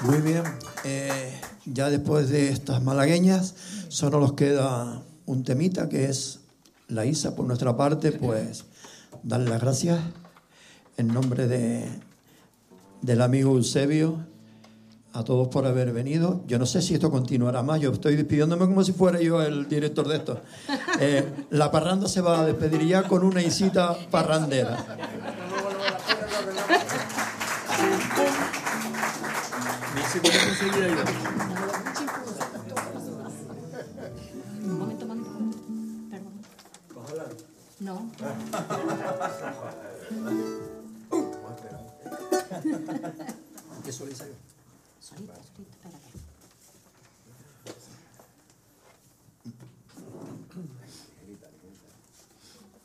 Muy bien, ya después de estas malagueñas solo nos queda un temita que es la Isa. Por nuestra parte, pues darle las gracias en nombre del amigo Eusebio a todos por haber venido. Yo no sé si esto continuará más, yo estoy despidiéndome como si fuera yo el director de esto. La parranda se va a despedir ya con una Isita parrandera. Ni se puede conseguir ahí.